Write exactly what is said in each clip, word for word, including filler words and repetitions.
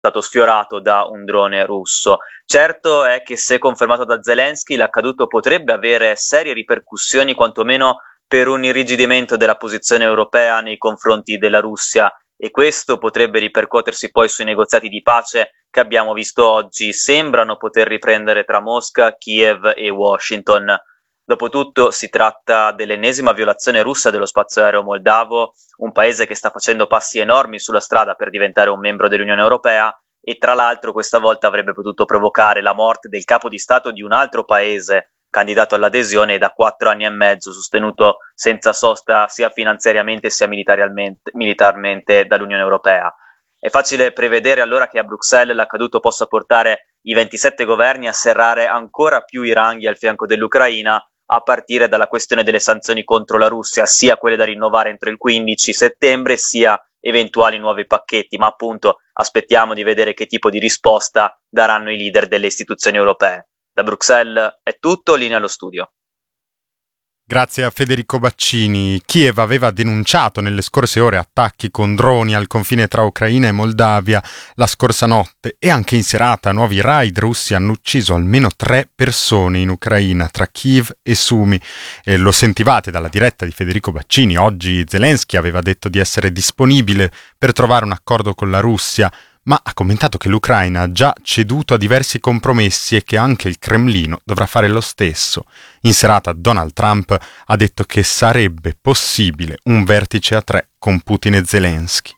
stato sfiorato da un drone russo. Certo è che, se confermato da Zelensky, l'accaduto potrebbe avere serie ripercussioni, quantomeno per un irrigidimento della posizione europea nei confronti della Russia, e questo potrebbe ripercuotersi poi sui negoziati di pace che abbiamo visto oggi. Sembrano poter riprendere tra Mosca, Kiev e Washington. Dopotutto si tratta dell'ennesima violazione russa dello spazio aereo moldavo, un paese che sta facendo passi enormi sulla strada per diventare un membro dell'Unione Europea, e tra l'altro questa volta avrebbe potuto provocare la morte del capo di Stato di un altro paese candidato all'adesione e da quattro anni e mezzo sostenuto senza sosta sia finanziariamente sia militarmente, militarmente dall'Unione Europea. È facile prevedere allora che a Bruxelles l'accaduto possa portare i ventisette governi a serrare ancora più i ranghi al fianco dell'Ucraina, a partire dalla questione delle sanzioni contro la Russia, sia quelle da rinnovare entro il quindici settembre, sia eventuali nuovi pacchetti, ma appunto aspettiamo di vedere che tipo di risposta daranno i leader delle istituzioni europee. Da Bruxelles è tutto, linea allo studio. Grazie a Federico Baccini. Kiev aveva denunciato nelle scorse ore attacchi con droni al confine tra Ucraina e Moldavia la scorsa notte, e anche in serata nuovi raid russi hanno ucciso almeno tre persone in Ucraina, tra Kiev e Sumi. E lo sentivate dalla diretta di Federico Baccini. Oggi Zelensky aveva detto di essere disponibile per trovare un accordo con la Russia, ma ha commentato che l'Ucraina ha già ceduto a diversi compromessi e che anche il Cremlino dovrà fare lo stesso. In serata Donald Trump ha detto che sarebbe possibile un vertice a tre con Putin e Zelensky.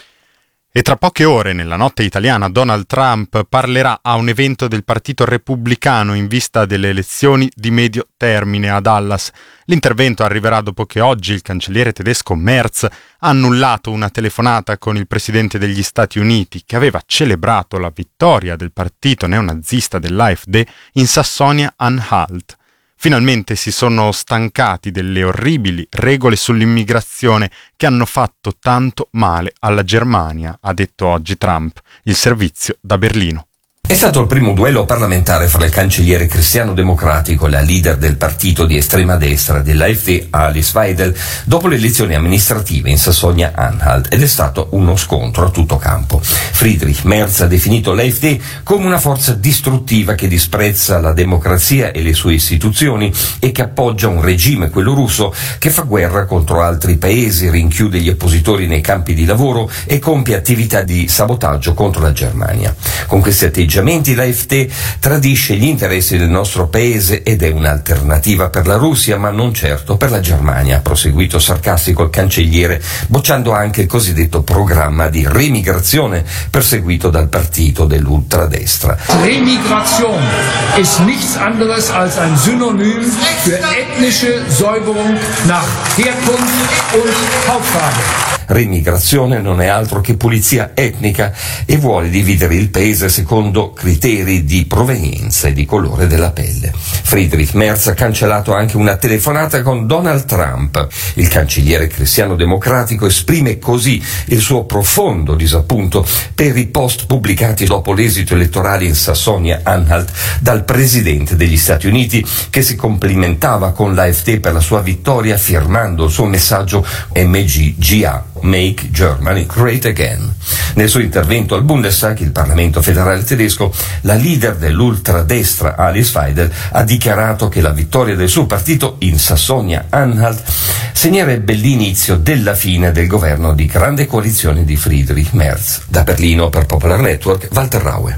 E tra poche ore, nella notte italiana, Donald Trump parlerà a un evento del Partito Repubblicano in vista delle elezioni di medio termine a Dallas. L'intervento arriverà dopo che oggi il cancelliere tedesco Merz ha annullato una telefonata con il presidente degli Stati Uniti, che aveva celebrato la vittoria del partito neonazista dell'A F D in Sassonia-Anhalt. Finalmente si sono stancati delle orribili regole sull'immigrazione che hanno fatto tanto male alla Germania, ha detto oggi Trump. Il servizio da Berlino. È stato il primo duello parlamentare fra il cancelliere cristiano-democratico e la leader del partito di estrema destra dell'A F D, Alice Weidel, dopo le elezioni amministrative in Sassonia-Anhalt, ed è stato uno scontro a tutto campo. Friedrich Merz ha definito l'A F D come una forza distruttiva che disprezza la democrazia e le sue istituzioni e che appoggia un regime, quello russo, che fa guerra contro altri paesi, rinchiude gli oppositori nei campi di lavoro e compie attività di sabotaggio contro la Germania. Con questi atteggiamenti l'A F D tradisce gli interessi del nostro paese ed è un'alternativa per la Russia, ma non certo per la Germania, ha proseguito sarcastico il cancelliere, bocciando anche il cosiddetto programma di remigrazione perseguito dal partito dell'ultradestra. Remigration ist nichts anderes als ein Synonym für ethnische Säuberung nach Herkunft und Hautfarbe. Remigrazione non è altro che pulizia etnica e vuole dividere il paese secondo criteri di provenienza e di colore della pelle. Friedrich Merz ha cancellato anche una telefonata con Donald Trump. Il cancelliere cristiano-democratico esprime così il suo profondo disappunto per i post pubblicati dopo l'esito elettorale in Sassonia-Anhalt dal presidente degli Stati Uniti, che si complimentava con l'A F D per la sua vittoria firmando il suo messaggio M G G A. Make Germany Great Again. Nel suo intervento al Bundestag, il Parlamento federale tedesco, la leader dell'ultradestra Alice Weidel ha dichiarato che la vittoria del suo partito in Sassonia-Anhalt segnerebbe l'inizio della fine del governo di grande coalizione di Friedrich Merz. Da Berlino per Popular Network, Walter Raue.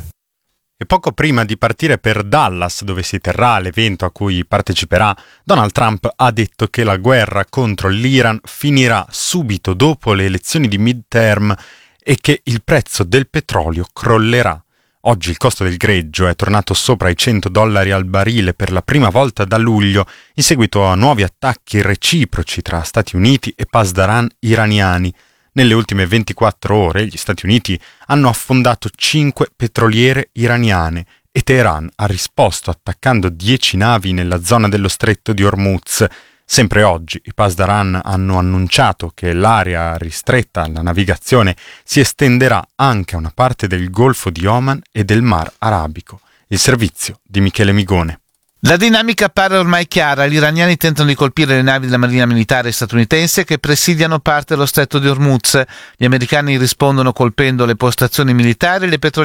E poco prima di partire per Dallas, dove si terrà l'evento a cui parteciperà, Donald Trump ha detto che la guerra contro l'Iran finirà subito dopo le elezioni di midterm e che il prezzo del petrolio crollerà. Oggi il costo del greggio è tornato sopra i cento dollari al barile per la prima volta da luglio, in seguito a nuovi attacchi reciproci tra Stati Uniti e pasdaran iraniani. Nelle ultime ventiquattro ore gli Stati Uniti hanno affondato cinque petroliere iraniane e Teheran ha risposto attaccando dieci navi nella zona dello stretto di Hormuz. Sempre oggi i pasdaran hanno annunciato che l'area ristretta alla navigazione si estenderà anche a una parte del Golfo di Oman e del Mar Arabico. Il servizio di Michele Migone. La dinamica appare ormai chiara, gli iraniani tentano di colpire le navi della marina militare statunitense che presidiano parte dello stretto di Hormuz. Gli americani rispondono colpendo le postazioni militari e le petrolifere